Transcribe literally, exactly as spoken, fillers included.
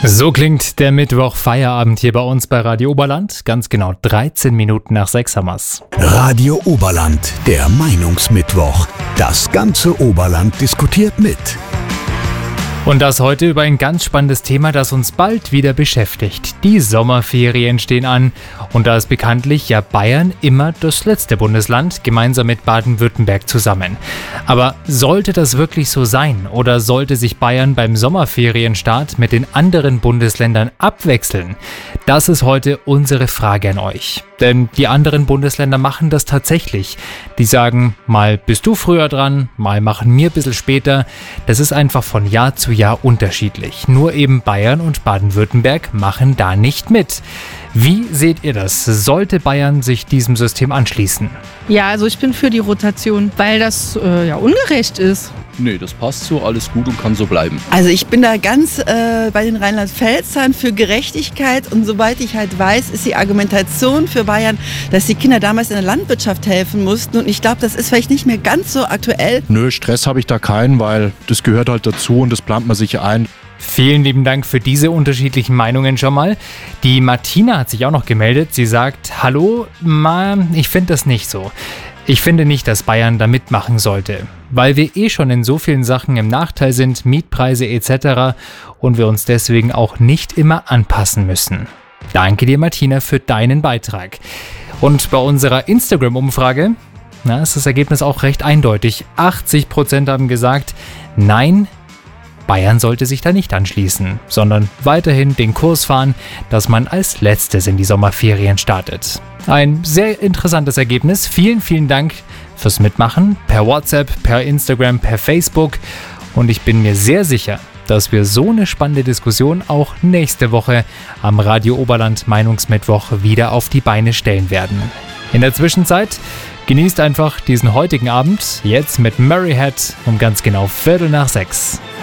So klingt der Mittwoch-Feierabend hier bei uns bei Radio Oberland. Ganz genau dreizehn Minuten nach sechs haben wir's. Radio Oberland, der Meinungsmittwoch. Das ganze Oberland diskutiert mit. Und das heute über ein ganz spannendes Thema, das uns bald wieder beschäftigt. Die Sommerferien stehen an. Und da ist bekanntlich ja Bayern immer das letzte Bundesland, gemeinsam mit Baden-Württemberg zusammen. Aber sollte das wirklich so sein? Oder sollte sich Bayern beim Sommerferienstart mit den anderen Bundesländern abwechseln? Das ist heute unsere Frage an euch. Denn die anderen Bundesländer machen das tatsächlich. Die sagen, mal bist du früher dran, mal machen wir ein bisschen später. Das ist einfach von Jahr zu Jahr unterschiedlich. Nur eben Bayern und Baden-Württemberg machen da nicht mit. Wie seht ihr das? Sollte Bayern sich diesem System anschließen? Ja, also ich bin für die Rotation, weil das äh, ja ungerecht ist. Nee, das passt so, alles gut und kann so bleiben. Also ich bin da ganz äh, bei den Rheinland-Pfälzern für Gerechtigkeit und soweit ich halt weiß, ist die Argumentation für Bayern, dass die Kinder damals in der Landwirtschaft helfen mussten und ich glaube, das ist vielleicht nicht mehr ganz so aktuell. Nö, Stress habe ich da keinen, weil das gehört halt dazu und das plant man sich ein. Vielen lieben Dank für diese unterschiedlichen Meinungen schon mal. Die Martina hat sich auch noch gemeldet. Sie sagt, hallo, ma, ich finde das nicht so. Ich finde nicht, dass Bayern da mitmachen sollte, weil wir eh schon in so vielen Sachen im Nachteil sind, Mietpreise et cetera und wir uns deswegen auch nicht immer anpassen müssen. Danke dir, Martina, für deinen Beitrag. Und bei unserer Instagram-Umfrage, na, ist das Ergebnis auch recht eindeutig. achtzig Prozent haben gesagt, nein, Bayern sollte sich da nicht anschließen, sondern weiterhin den Kurs fahren, dass man als Letztes in die Sommerferien startet. Ein sehr interessantes Ergebnis. Vielen, vielen Dank fürs Mitmachen per WhatsApp, per Instagram, per Facebook. Und ich bin mir sehr sicher, dass wir so eine spannende Diskussion auch nächste Woche am Radio Oberland Meinungsmittwoch wieder auf die Beine stellen werden. In der Zwischenzeit genießt einfach diesen heutigen Abend, jetzt mit Murray Head um ganz genau Viertel nach sechs.